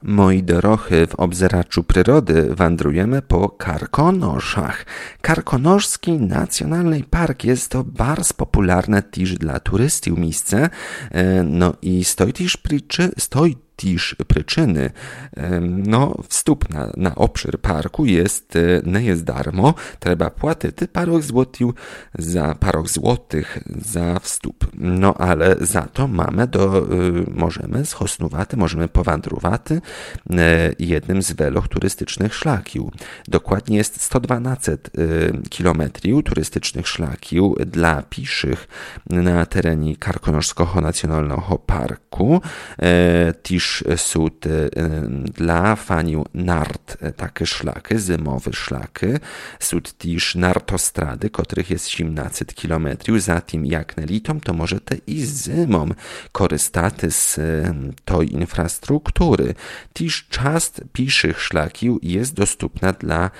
Moi dorochy, w obzeraczu przyrody wędrujemy po Karkonoszach. Karkonoszski Nacjonalny Park jest to bardzo popularne też dla turystów miejsce. No i stoi też przyczyny. Wstup na obszar parku nie jest darmo. Trzeba płacić parę złotych za wstup. No ale za to możemy możemy powędrować jednym z wielu turystycznych szlaków. Dokładnie jest 112 kilometrów turystycznych szlaków dla pieszych na terenie Karkonoszskiego Nacjonalnego Parku. Też są dla fanów nart takie szlaki, zimowe szlaki. Są też nartostrady, których jest 17 kilometrów. Zatem jak na litom, to możecie i zimą korzystać z tej infrastruktury. Też część pieszych szlaków jest dostępna dla